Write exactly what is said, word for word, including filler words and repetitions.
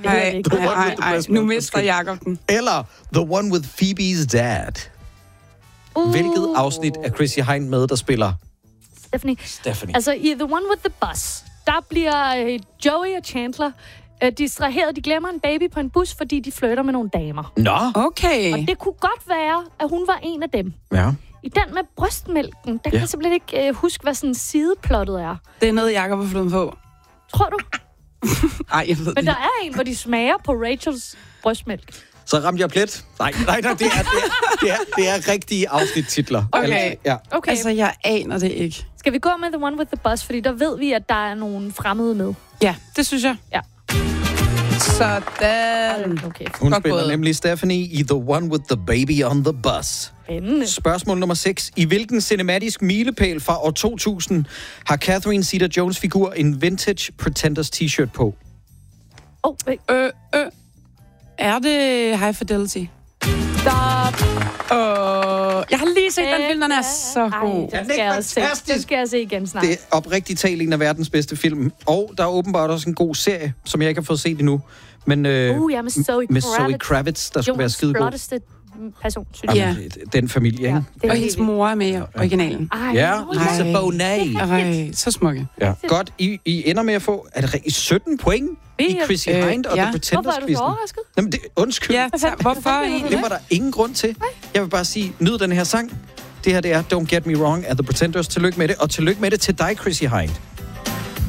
det er Ej, rigtigt. The one ej, with the ej, breast nu milk. mister Jacob den. Eller The One with Phoebe's Dad. Uh. Hvilket afsnit er Chrissy Hind med, der spiller Stephanie. Stephanie? Altså, i The One with the Bus, der bliver øh, Joey og Chandler øh, distraheret. De glemmer en baby på en bus, fordi de flytter med nogle damer. Nå. Okay. Og det kunne godt være, at hun var en af dem. Ja. I den med brystmælken, der kan Ja. jeg simpelthen ikke øh, huske, hvad sådan sideplottet er. Det er noget, Jacob har fundet på. Tror du? Ej, jeg ved Men det. der er en, hvor de smager på Rachels brystmælk. Så ramte jeg plet. Nej, nej, nej, det er, det er, det er, det er rigtige afsnittitler. Okay. Ja. Okay, Altså, jeg aner det ikke. skal vi gå med The One with the Bus? Fordi der ved vi, at der er nogle fremmede med. Ja, det synes jeg. Ja. Sådan. Okay, Hun Godt spiller gået. nemlig Stephanie i The One with the Baby on the Bus. spændende. Spørgsmål nummer seks. I hvilken cinematisk milepæl fra år to tusind har Catherine Zeta-Jones figur en vintage Pretenders t-shirt på? Åh, oh, wait. Øh, øh. Er det High Fidelity? Stop. Åh, jeg har lige set den film, den er så Ej, god. den den skal ikke jeg også se. fantastisk? Den skal jeg se igen snart. Det er oprigtigt talt en af verdens bedste film. Og der er åbenbart også en god serie, som jeg ikke har fået set endnu. Men øh, Uh, ja, med Zoe med Kravitz. Zoe Kravitz, der skulle være Jordens skidegod. flotteste person, synes jeg. Ja. Jamen, den familie, ikke? det er Og helt hendes vildt. mor er med i originalen. Ej, Ja, nå, Lisa Ej. Bonet. Ej, så smukke. Ja. Godt, I, I ender med at få er det rigtigt, sytten point i Ja. Chrissy Øh, Hind og ja. The Pretenders Hvorfor er du så quizzen. overrasket? Jamen, det, undskyld. Ja, tak. Hvorfor Hvad egentlig? Det var der ingen grund til. Jeg vil bare sige, nyd den her sang. Det her, det er Don't Get Me Wrong af The Pretenders. Tillykke med det, og tillykke med det til dig, Chrissy Hind.